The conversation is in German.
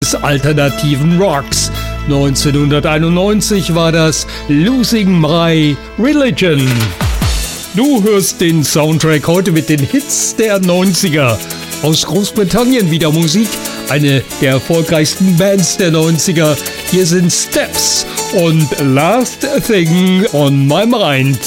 des alternativen Rocks. 1991 war das Losing My Religion. Du hörst den Soundtrack heute mit den Hits der 90er. Aus Großbritannien wieder Musik, eine der erfolgreichsten Bands der 90er. Hier sind Steps und Last Thing on My Mind.